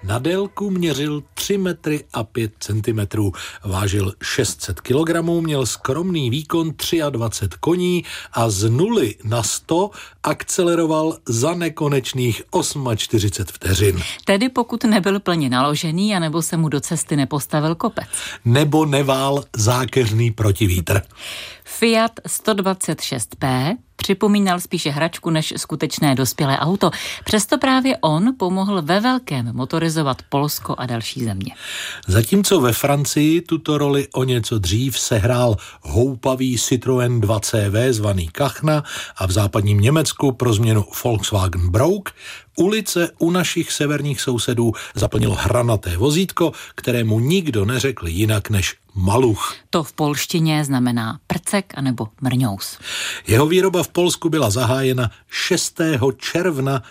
Na délku měřil 3 metry a 5 centimetrů, vážil 600 kilogramů, měl skromný výkon 23 koní a z 0 na 100 akceleroval za nekonečných 48 vteřin. Tedy pokud nebyl plně naložený, anebo se mu do cesty nepostavil kopec. Nebo nevál zákeřný protivítr. Fiat 126P připomínal spíše hračku než skutečné dospělé auto. Přesto právě on pomohl ve velkém motorizovat Polsko a další země. Zatímco ve Francii tuto roli o něco dřív sehrál houpavý Citroën 2CV zvaný Kachna a v západním Německu pro změnu Volkswagen Brouk, ulice u našich severních sousedů zaplnilo hranaté vozítko, kterému nikdo neřekl jinak než maluch. To v polštině znamená prcek anebo mrňous. Jeho výroba v Polsku byla zahájena 6. června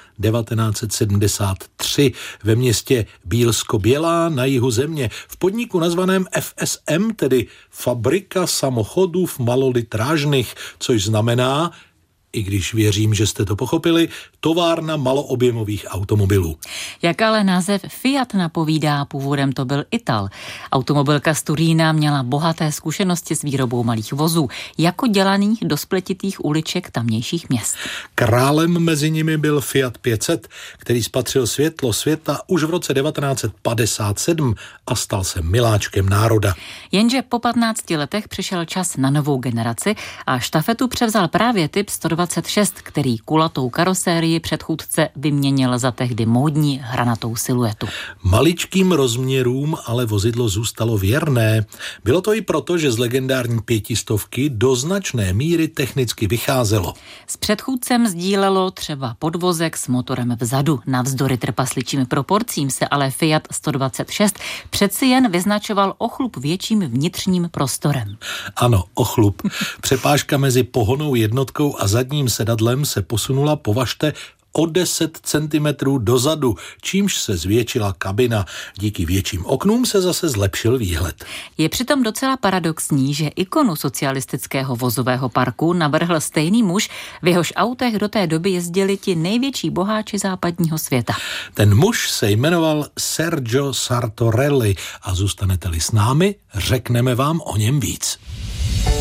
1973 ve městě Bílsko-Bělá na jihu země v podniku nazvaném FSM, tedy Fabrika samochodów malolitrážnych, což znamená, i když věřím, že jste to pochopili, továrna maloobjemových automobilů. Jak ale název Fiat napovídá, původem to byl Ital. Automobilka z Turína měla bohaté zkušenosti s výrobou malých vozů, jako dělaných do spletitých uliček tamnějších měst. Králem mezi nimi byl Fiat 500, který spatřil světlo světa už v roce 1957 a stal se miláčkem národa. Jenže po 15 letech přišel čas na novou generaci a štafetu převzal právě typ 126, který kulatou karosérii předchůdce vyměnil za tehdy módní hranatou siluetu. Maličkým rozměrům ale vozidlo zůstalo věrné. Bylo to i proto, že z legendární 500 do značné míry technicky vycházelo. S předchůdcem sdílelo třeba podvozek s motorem vzadu. Navzdory trpasličím proporcím se ale Fiat 126 přeci jen vyznačoval ochlup větším vnitřním prostorem. Ano, ochlup. Přepážka mezi pohonnou jednotkou a zadním sedadlem se posunula, považte, o 10 centimetrů dozadu, čímž se zvětšila kabina. Díky větším oknům se zase zlepšil výhled. Je přitom docela paradoxní, že ikonu socialistického vozového parku navrhl stejný muž, v jehož autech do té doby jezdili ti největší boháči západního světa. Ten muž se jmenoval Sergio Sartorelli a zůstanete-li s námi, řekneme vám o něm víc.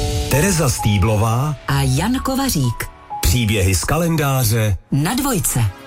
Tereza Stýblová a Jan Kovařík. Příběhy z kalendáře na Dvojce.